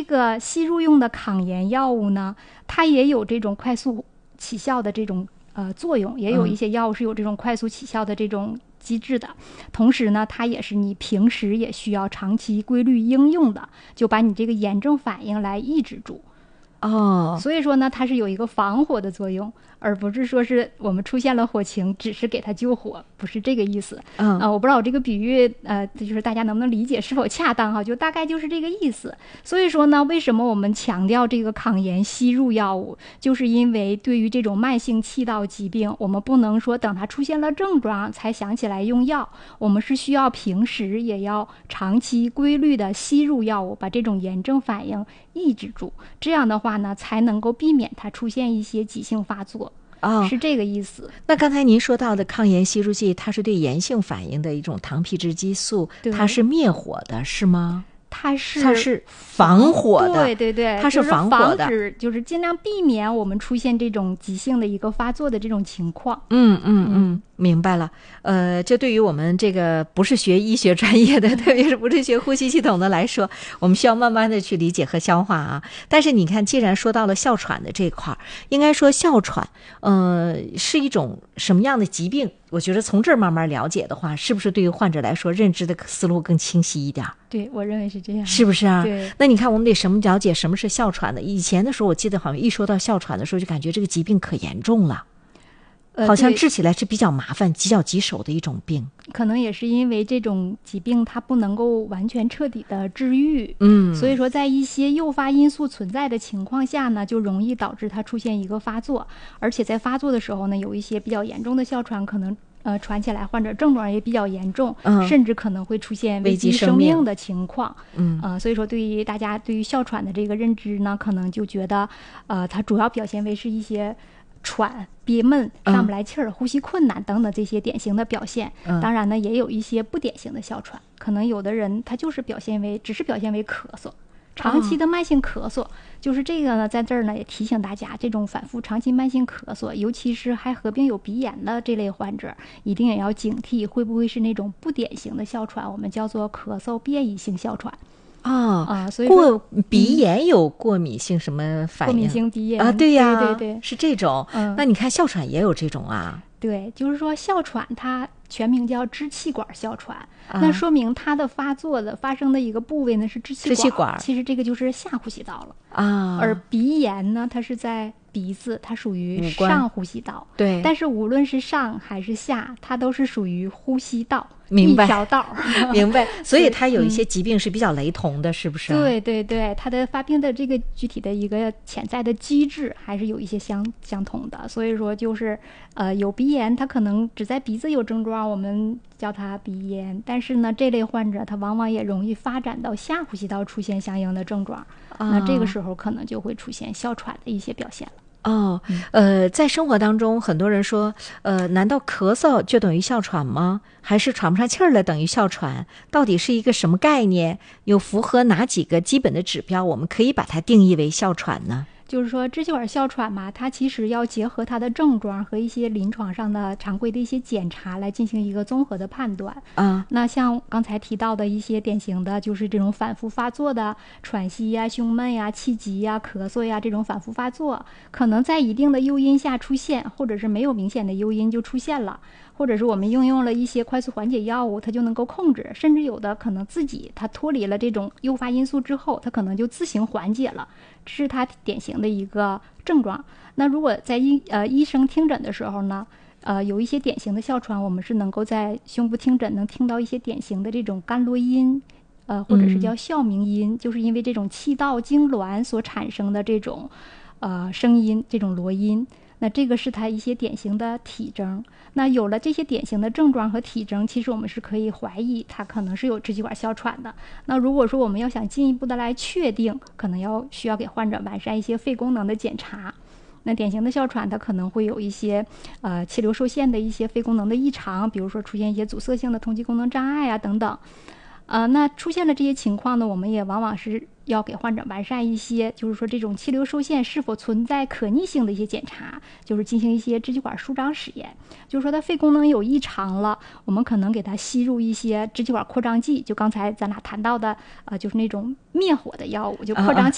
个吸入用的抗炎药物呢，它也有这种快速起效的这种作用，也有一些药物是有这种快速起效的这种机制的。同时呢，它也是你平时也需要长期规律应用的，就把你这个炎症反应来抑制住。所以说呢，它是有一个防火的作用，而不是说是我们出现了火情只是给它救火，不是这个意思。我不知道我这个比喻就是大家能不能理解，是否恰当哈？就大概就是这个意思。所以说呢，为什么我们强调这个抗炎吸入药物，就是因为对于这种慢性气道疾病，我们不能说等它出现了症状才想起来用药，我们是需要平时也要长期规律的吸入药物，把这种炎症反应抑制住，这样的话呢，才能够避免它出现一些急性发作。是这个意思。 那刚才您说到的抗炎吸入剂，它是对炎性反应的一种糖皮质激素，它是灭火的，是吗？它是防火的， 对， 它是防火的， 就是尽量避免我们出现这种急性的一个发作的这种情况。 明白了。这对于我们这个不是学医学专业的，特别是不是学呼吸系统的来说，我们需要慢慢的去理解和消化啊。但是你看，既然说到了哮喘的这一块，应该说哮喘是一种什么样的疾病？我觉得从这儿慢慢了解的话，是不是对于患者来说认知的思路更清晰一点？ 对，我认为是这样。 是不是啊？ 对。 那你看，我们得了解什么是哮喘的。以前的时候，我记得好像一说到哮喘的时候，就感觉这个疾病可严重了。好像治起来是比较麻烦、比较棘手的一种病。 可能也是因为这种疾病它不能够完全彻底的治愈，所以说在一些诱发因素存在的情况下呢，就容易导致它出现一个发作，而且在发作的时候呢，有一些比较严重的哮喘可能传起来患者症状也比较严重，甚至可能会出现危及生命的情况。所以说对于大家对于哮喘的这个认知呢，可能就觉得它主要表现为是一些喘、憋闷、上不来气儿、呼吸困难等等这些典型的表现。当然呢，也有一些不典型的哮喘，可能有的人他就是只是表现为咳嗽，长期的慢性咳嗽。就是这个呢，在这儿呢也提醒大家，这种反复长期慢性咳嗽，尤其是还合并有鼻炎的这类患者，一定也要警惕会不会是那种不典型的哮喘，我们叫做咳嗽变异性哮喘。所以说鼻炎有过敏性什么反应？ 过敏性鼻炎啊，对呀， 对， 是这种。那你看哮喘也有这种啊？ 对，就是说哮喘它全名叫支气管哮喘，那说明它的发生的一个部位呢是支气管，其实这个就是下呼吸道了而鼻炎呢，它是在鼻子，它属于上呼吸道。 对， 但是无论是上还是下，它都是属于呼吸道。 明白， 一条道明白。所以它有一些疾病是比较雷同的，是不是？ 对，它的发病的这个具体的一个潜在的机制还是有一些相同的。所以说就是有鼻炎，它可能只在鼻子有症状，我们叫它鼻炎。但是呢，这类患者他往往也容易发展到下呼吸道出现相应的症状，那这个时候可能就会出现哮喘的一些表现了。 在生活当中，很多人说，难道咳嗽就等于哮喘吗？还是喘不上气儿了等于哮喘？到底是一个什么概念？有符合哪几个基本的指标，我们可以把它定义为哮喘呢？ 就是说支气管哮喘嘛，它其实要结合它的症状和一些临床上的常规的一些检查来进行一个综合的判断。那像刚才提到的一些典型的就是这种反复发作的喘息呀、胸闷呀、气急呀、咳嗽呀，这种反复发作可能在一定的诱因下出现，或者是没有明显的诱因就出现了，或者是我们应用了一些快速缓解药物，它就能够控制，甚至有的可能自己它脱离了这种诱发因素之后，它可能就自行缓解了，这是它典型的一个症状。那如果在医生听诊的时候呢，有一些典型的哮喘，我们是能够在胸部听诊能听到一些典型的这种干啰音，或者是叫哮鸣音，就是因为这种气道痉挛所产生的这种声音，这种啰音。那这个是它一些典型的体征。那有了这些典型的症状和体征，其实我们是可以怀疑它可能是有支气管哮喘的。那如果说我们要想进一步的来确定，可能需要给患者完善一些肺功能的检查。那典型的哮喘它可能会有一些气流受限的一些肺功能的异常，比如说出现一些阻塞性的通气功能障碍啊等等。那出现了这些情况呢，我们也往往是要给患者完善一些，就是说这种气流受限是否存在可逆性的一些检查，就是进行一些支气管舒张实验。就是说它肺功能有异常了，我们可能给它吸入一些支气管扩张剂，就刚才咱俩谈到的就是那种灭火的药物，就扩张